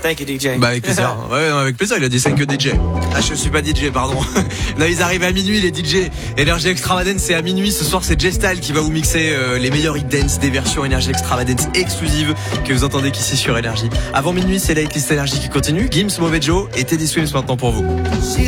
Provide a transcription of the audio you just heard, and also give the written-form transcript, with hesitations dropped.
Thank you, DJ. Bah avec plaisir. Ouais, non, avec plaisir. Il a dit thank you DJ. Ah, je suis pas DJ, pardon. Non, ils arrivent à minuit les DJ. Énergie Extravagance, c'est à minuit. Ce soir, c'est J-Style qui va vous mixer les meilleurs hits dance des versions Énergie Extravagance exclusives que vous entendez qu'ici sur Énergie. Avant minuit, c'est la hitlist Énergie qui continue. Gims, Mauvais Joe et Teddy Swims maintenant pour vous.